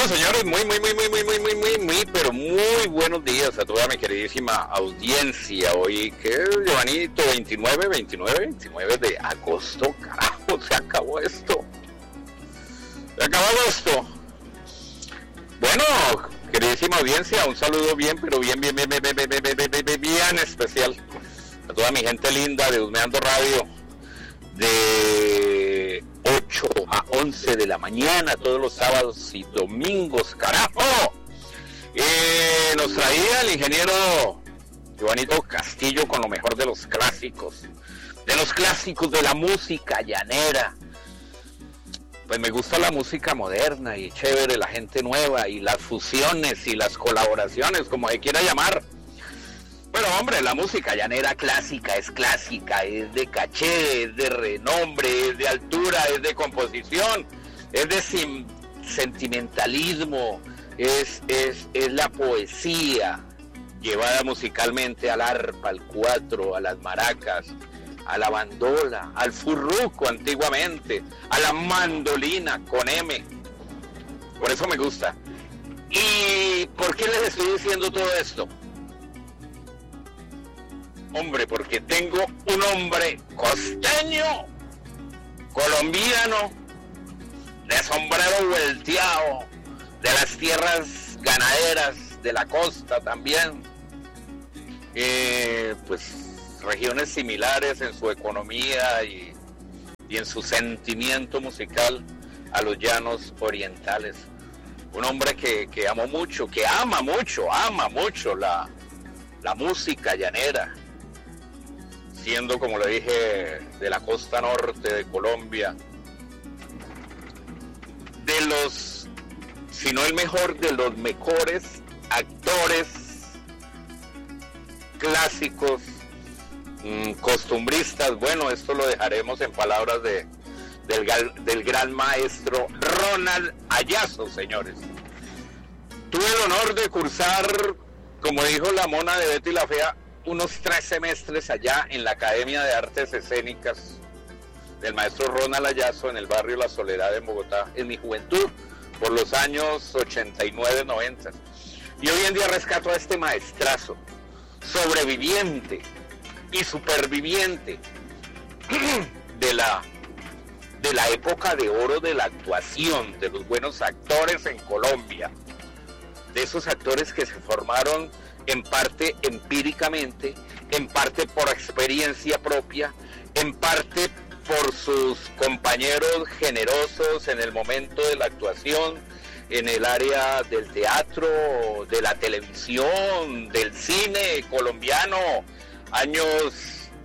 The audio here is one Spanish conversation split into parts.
Bueno, señores, pero muy buenos días a toda mi queridísima audiencia. Hoy, ¿qué es, Giovanito? 29 de agosto. Carajo, se acabó esto. Se acabó esto. Bueno, queridísima audiencia, un saludo bien especial a toda mi gente linda de Husmeando Radio, de 8 a 11 de la mañana, todos los sábados y domingos, carajo. Nos traía el ingeniero Giovanito Castillo con lo mejor de los clásicos de la música llanera. Pues me gusta la música moderna y chévere, la gente nueva y las fusiones y las colaboraciones, como se quiera llamar. Bueno, hombre, la música llanera clásica, es de caché, es de renombre, es de altura, es de composición, es de sentimentalismo, es la poesía llevada musicalmente al arpa, al cuatro, a las maracas, a la bandola, al furruco antiguamente, a la mandolina con M. Por eso me gusta. ¿Y por qué les estoy diciendo todo esto? Hombre, porque tengo un hombre costeño, colombiano, de sombrero volteado, de las tierras ganaderas, de la costa también, pues regiones similares en su economía y en su sentimiento musical a los llanos orientales. Un hombre que amo mucho, que ama mucho la música llanera, siendo, como le dije, de la costa norte de Colombia, de los, si no el mejor, de los mejores actores clásicos, costumbristas. Bueno, esto lo dejaremos en palabras del gran maestro Ronald Ayazo, señores. Tuve el honor de cursar, como dijo la mona de Betty la Fea, unos 3 semestres allá en la Academia de Artes Escénicas del maestro Ronald Ayazo en el barrio La Soledad en Bogotá, en mi juventud, por los años 89-90. Y hoy en día rescato a este maestrazo, sobreviviente y superviviente de la época de oro de la actuación, de los buenos actores en Colombia, de esos actores que se formaron en parte empíricamente, en parte por experiencia propia, en parte por sus compañeros generosos en el momento de la actuación, en el área del teatro, de la televisión, del cine colombiano, años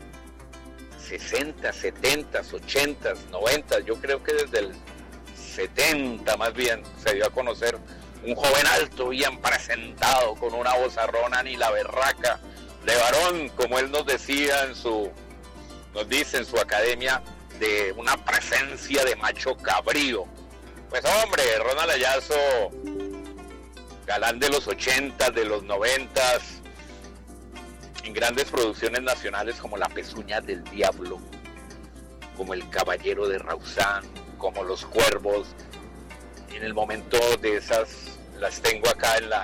60, 70, 80, 90, yo creo que desde el 70 más bien se dio a conocer un joven alto, bien presentado, con una vozarrona ni la berraca de varón, como él nos decía nos dice en su academia, de una presencia de macho cabrío. Pues hombre, Ronald Ayazo, galán de los 80, de los 90, en grandes producciones nacionales como La Pezuña del Diablo, como El Caballero de Rausán, como Los Cuervos. En el momento de esas, las tengo acá en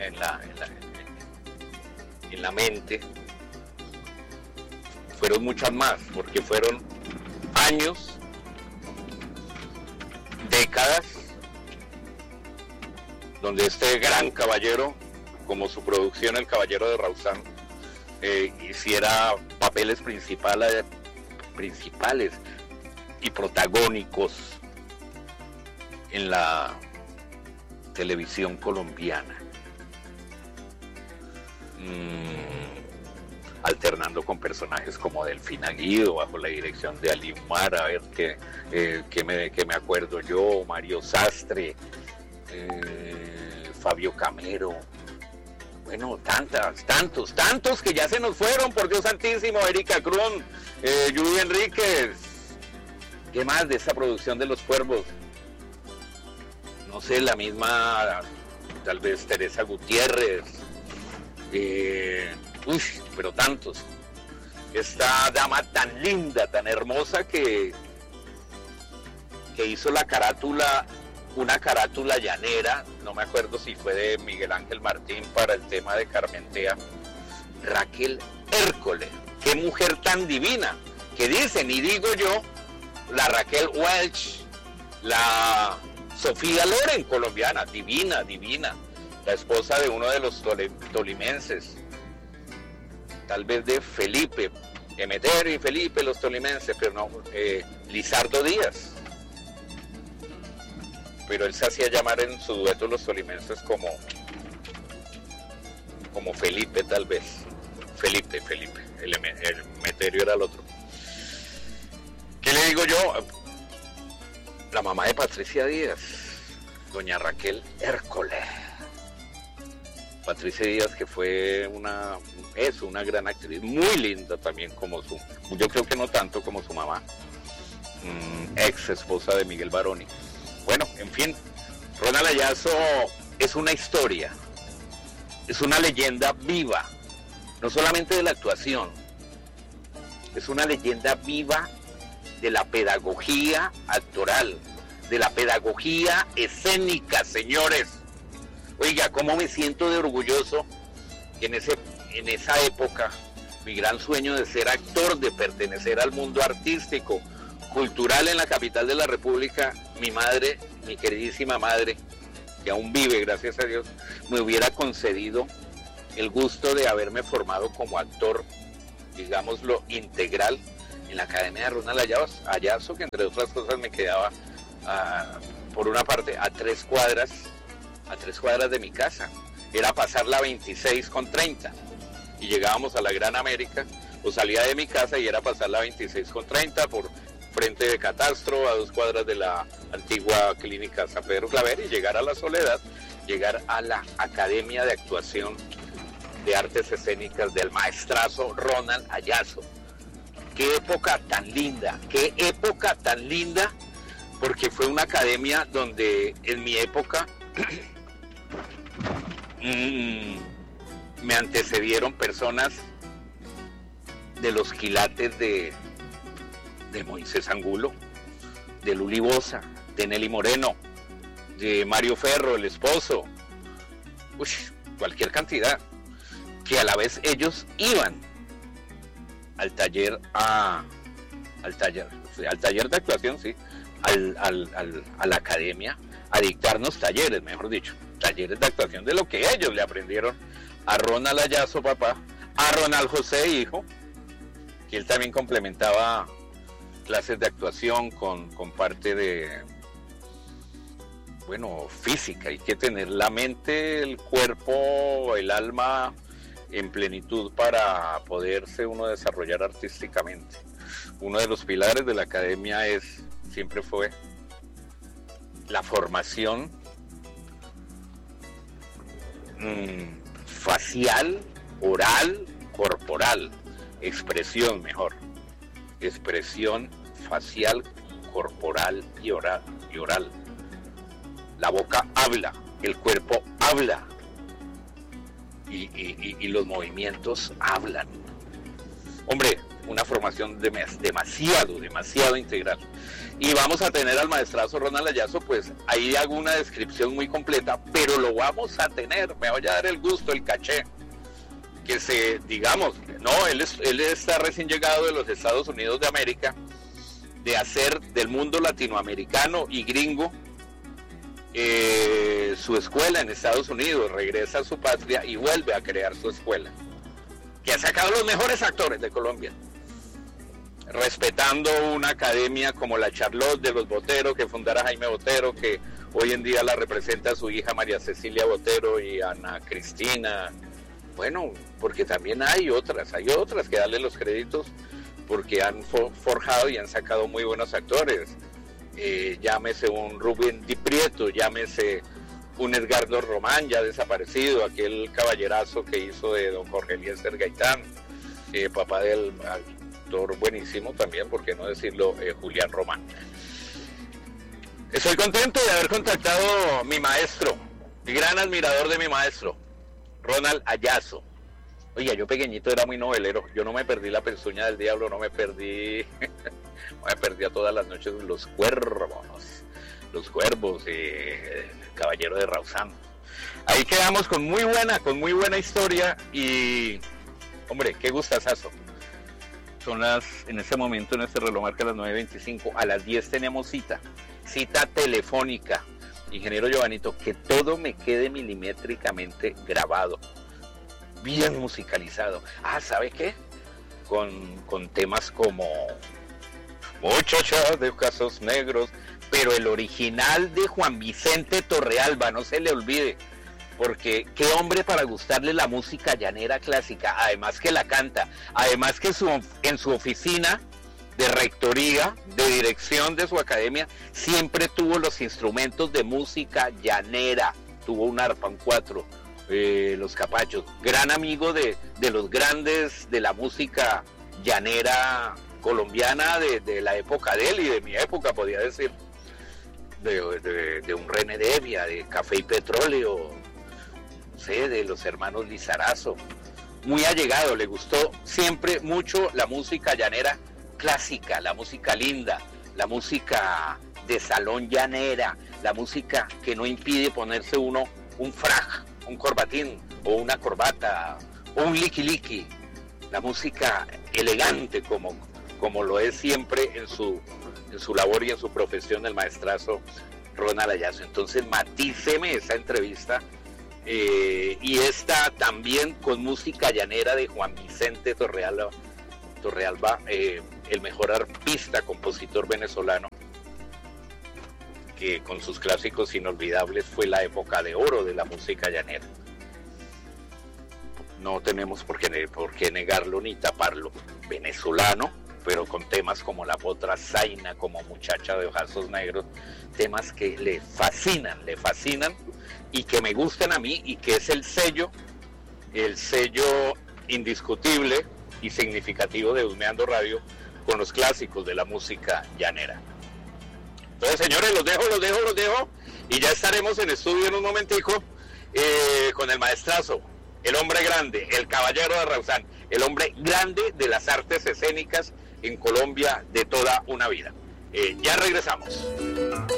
la mente. Fueron muchas más, porque fueron años, décadas, donde este gran caballero, como su producción El Caballero de Rausán, hiciera papeles principales y protagónicos en la televisión colombiana, alternando con personajes como Delfina Guido, bajo la dirección de Alimar, a ver qué me acuerdo yo, Mario Sastre, Fabio Camero. Bueno, tantos que ya se nos fueron, por Dios santísimo, Erika Krun, Yuri Enríquez. ¿Qué más de esa producción de Los Cuervos? No sé, la misma, tal vez Teresa Gutiérrez, pero tantos. Esta dama tan linda, tan hermosa que hizo la carátula una carátula llanera, no me acuerdo si fue de Miguel Ángel Martín para el tema de Carmentea. Raquel Hércole, qué mujer tan divina, que dicen, y digo yo, la Raquel Welch, la Sofía Loren colombiana, divina, divina, la esposa de uno de los tolimenses, tal vez de Felipe, Emeterio y Felipe los tolimenses, pero no, Lizardo Díaz. Pero él se hacía llamar en su dueto los tolimenses como Felipe, tal vez. Felipe, el Emeterio era el otro. ¿Qué le digo yo? La mamá de Patricia Díaz, doña Raquel Hércole. Patricia Díaz, que fue una gran actriz, muy linda también yo creo que no tanto como su mamá, ex esposa de Miguel Baroni. Bueno, en fin, Ronald Ayazo es una historia, es una leyenda viva, no solamente de la actuación, es una leyenda viva de la pedagogía actoral, de la pedagogía escénica, señores. Oiga, cómo me siento de orgulloso que en esa época, mi gran sueño de ser actor, de pertenecer al mundo artístico, cultural en la capital de la República, mi madre, mi queridísima madre, que aún vive, gracias a Dios, me hubiera concedido el gusto de haberme formado como actor, digámoslo, integral, en la Academia de Ronald Ayazo, que entre otras cosas me quedaba, por una parte, a 3 cuadras de mi casa. Era pasar la 26 con 30 y llegábamos a la Gran América, o salía de mi casa y era pasar la 26 con 30 por frente de Catastro, a 2 cuadras de la antigua clínica San Pedro Claver, y llegar a La Soledad, llegar a la Academia de Actuación de Artes Escénicas del maestrazo Ronald Ayazo. Qué época tan linda, porque fue una academia donde en mi época me antecedieron personas de los quilates de Moisés Angulo, de Luli Boza, de Nelly Moreno, de Mario Ferro, el esposo, cualquier cantidad, que a la vez ellos iban al taller de actuación, sí, a la academia, a dictarnos talleres, mejor dicho, talleres de actuación de lo que ellos le aprendieron a Ronald Ayazo, papá, a Ronald José, hijo, que él también complementaba clases de actuación con parte de, física. Hay que tener la mente, el cuerpo, el alma en plenitud para poderse uno desarrollar artísticamente. Uno de los pilares de la academia siempre fue la formación facial, oral, corporal, expresión facial, corporal y oral. La boca habla, el cuerpo habla y los movimientos hablan. Hombre, una formación demasiado integral. Y vamos a tener al maestrazo Ronald Ayazo, pues ahí hago una descripción muy completa, pero lo vamos a tener, me voy a dar el gusto, el caché, que él está recién llegado de los Estados Unidos de América, de hacer del mundo latinoamericano y gringo su escuela en Estados Unidos, regresa a su patria y vuelve a crear su escuela, que ha sacado los mejores actores de Colombia, respetando una academia como la Charlotte de los Botero, que fundara Jaime Botero, que hoy en día la representa su hija María Cecilia Botero y Ana Cristina. Bueno, porque también hay otras que darle los créditos, porque han forjado y han sacado muy buenos actores. Llámese un Rubén Di Prieto, llámese un Edgardo Román, ya desaparecido, aquel caballerazo que hizo de don Jorge Eliezer Gaitán, papá del actor buenísimo también, por qué no decirlo, Julián Román. Estoy contento de haber contactado a mi maestro, mi gran admirador de mi maestro, Ronald Ayazo. Oiga, yo pequeñito era muy novelero, yo no me perdí La Pezuña del Diablo, no me perdí a todas las noches Los Cuervos, Los Cuervos, Caballero de Rausán. Ahí quedamos con muy buena historia y, hombre, qué gustazazo. Son en este momento, en este reloj marca las 9:25, a las 10 tenemos cita telefónica. Ingeniero Giovanito, que todo me quede milimétricamente grabado, bien musicalizado. ¿Sabe qué? Con temas como Muchacha de Ojos Negros, pero el original de Juan Vicente Torrealba, no se le olvide, porque qué hombre para gustarle la música llanera clásica, además que la canta, además que en su oficina de rectoría, de dirección de su academia, siempre tuvo los instrumentos de música llanera, tuvo un arpa, un cuatro, los capachos, gran amigo de los grandes de la música llanera colombiana de la época de él y de mi época, podía decir, de un René Devia, de Café y Petróleo, no sé, de los hermanos Lizarazo, muy allegado, le gustó siempre mucho la música llanera clásica, la música linda, la música de salón llanera, la música que no impide ponerse uno un frac, un corbatín o una corbata o un liqui, la música elegante como lo es siempre en su labor y en su profesión el maestrazo Ronald Ayazo. Entonces matíceme esa entrevista y esta también con música llanera de Juan Vicente Torrealba, el mejor arpista, compositor venezolano, que con sus clásicos inolvidables fue la época de oro de la música llanera. No tenemos por qué negarlo ni taparlo. Venezolano, pero con temas como La Potra Zaina, como Muchacha de Ojazos Negros, temas que le fascinan y que me gustan a mí y que es el sello indiscutible y significativo de Husmeando Radio con los clásicos de la música llanera. Entonces, señores, los dejo y ya estaremos en estudio en un momentico con el maestrazo, el hombre grande, el caballero de Rausán, el hombre grande de las artes escénicas en Colombia de toda una vida. Ya regresamos.